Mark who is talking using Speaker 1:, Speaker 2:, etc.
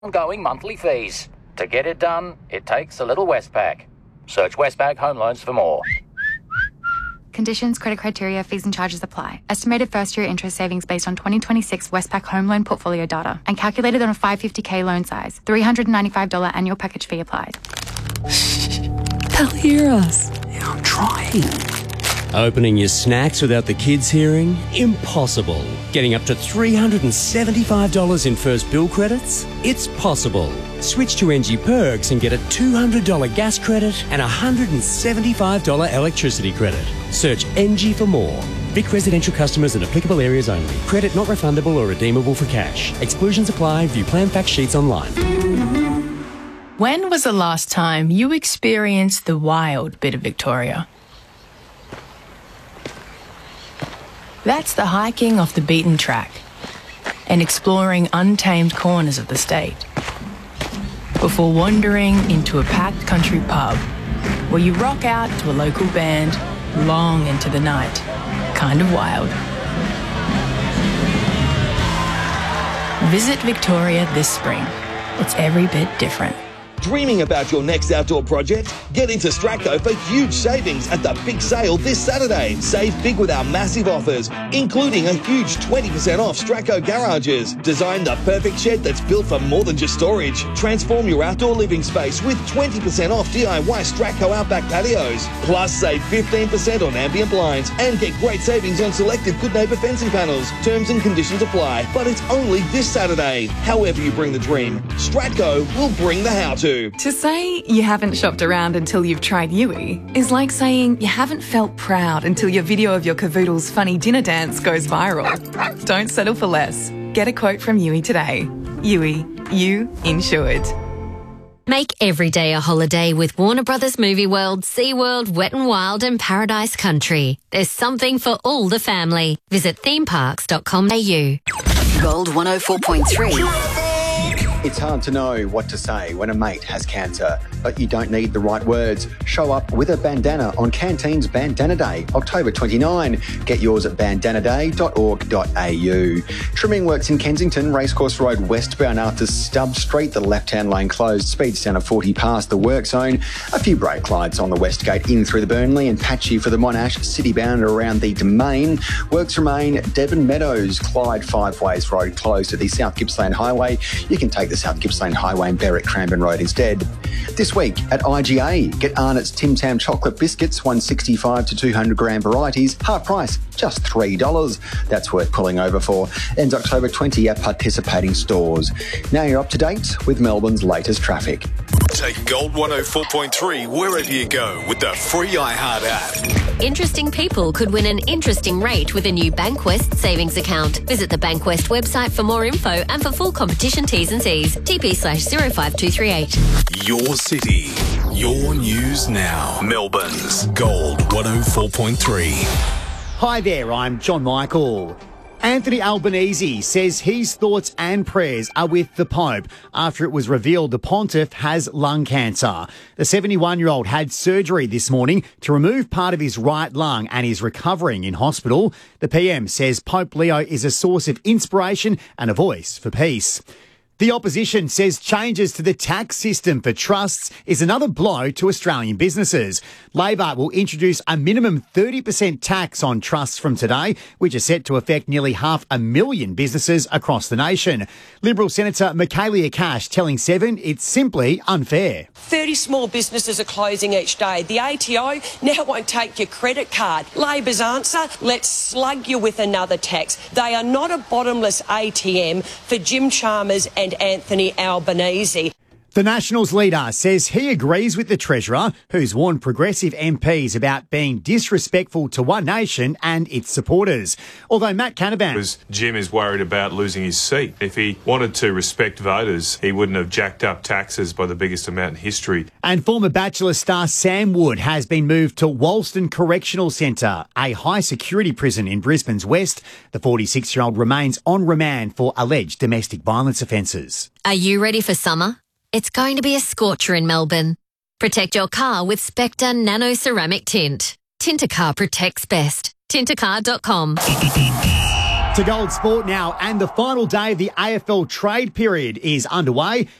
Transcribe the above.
Speaker 1: ongoing monthly fees. To get it done, it takes a little Westpac. Search Westpac Home Loans for more.
Speaker 2: Conditions, credit criteria, fees and charges apply. Estimated first-year interest savings based on 2026 Westpac home loan portfolio data and calculated on a 550k loan size. $395 annual package fee applied.
Speaker 3: They'll hear us. Yeah, I'm trying.
Speaker 4: Opening your snacks without the kids hearing? Impossible. Getting up to $375 in first bill credits? It's possible. Switch to NG Perks and get a $200 gas credit and a $175 electricity credit. Search NG for more. Vic residential customers in applicable areas only. Credit not refundable or redeemable for cash. Exclusions apply. View plan fact sheets online.
Speaker 5: When was the last time you experienced the wild bit of Victoria? That's the hiking off the beaten track and exploring untamed corners of the state before wandering into a packed country pub where you rock out to a local band long into the night. Kind of wild. Visit Victoria this spring. It's every bit different.
Speaker 6: Dreaming about your next outdoor project? Get into Stratco for huge savings at the big sale this Saturday. Save big with our massive offers, including a huge 20% off Stratco garages. Design the perfect shed that's built for more than just storage. Transform your outdoor living space with 20% off DIY Stratco Outback patios. Plus, save 15% on ambient blinds and get great savings on selected Good Neighbour fencing panels. Terms and conditions apply, but it's only this Saturday. However you bring the dream, Stratco will bring the how-to.
Speaker 3: To say you haven't shopped around until you've tried Yui is like saying you haven't felt proud until your video of your cavoodle's funny dinner dance goes viral. Don't settle for less. Get a quote from Yui today. Yui, you insured.
Speaker 7: Make every day a holiday with Warner Brothers Movie World, SeaWorld, Wet n Wild and Paradise Country. There's something for all the family. Visit themeparks.com.au.
Speaker 8: Gold 104.3.
Speaker 9: It's hard to know what to say when a mate has cancer, but you don't need the right words. Show up with a bandana on Canteen's Bandana Day, October 29. Get yours at bandanaday.org.au. Trimming works in Kensington, Racecourse Road westbound after Stubb Street. The left-hand lane closed. Speeds down to 40 past the work zone. A few brake lights on the West Gate in through the Burnley and patchy for the Monash. City-bound around the Domain. Works remain Devon Meadows, Clyde Five Ways Road closed to the South Gippsland Highway. You can take the South Gippsland Highway and Berwick Cranbourne Road instead. This week at IGA, get Arnott's Tim Tam chocolate biscuits, 165 to 200 gram varieties, half price, just $3. That's worth pulling over for. Ends October 20 at participating stores. Now you're up to date with Melbourne's latest traffic.
Speaker 10: Take Gold 104.3 wherever you go with the free iHeart app.
Speaker 7: Interesting people could win an interesting rate with a new Bankwest savings account. Visit the Bankwest website for more info and for full competition T's and C's. TP/05238.
Speaker 10: Your city, your news now. Melbourne's Gold 104.3.
Speaker 11: Hi there, I'm John Michael. Anthony Albanese says his thoughts and prayers are with the Pope after it was revealed the pontiff has lung cancer. The 71-year-old had surgery this morning to remove part of his right lung and is recovering in hospital. The PM says Pope Leo is a source of inspiration and a voice for peace. The opposition says changes to the tax system for trusts is another blow to Australian businesses. Labor will introduce a minimum 30% tax on trusts from today, which is set to affect nearly 500,000 businesses across the nation. Liberal Senator Michaelia Cash telling Seven it's simply unfair.
Speaker 12: 30 small businesses are closing each day. The ATO now won't take your credit card. Labor's answer, let's slug you with another tax. They are not a bottomless ATM for Jim Chalmers and Anthony Albanese.
Speaker 11: The Nationals leader says he agrees with the Treasurer, who's warned progressive MPs about being disrespectful to One Nation and its supporters. Although Matt Canavan...
Speaker 13: Jim is worried about losing his seat. If he wanted to respect voters, he wouldn't have jacked up taxes by the biggest amount in history.
Speaker 11: And former Bachelor star Sam Wood has been moved to Walston Correctional Centre, a high-security prison in Brisbane's west. The 46-year-old remains on remand for alleged domestic violence offences.
Speaker 7: Are you ready for summer? It's going to be a scorcher in Melbourne. Protect your car with Spectre Nano Ceramic Tint. Tint a car protects best. Tintacar.com.
Speaker 11: To Gold Sport now, and the final day of the AFL trade period is underway.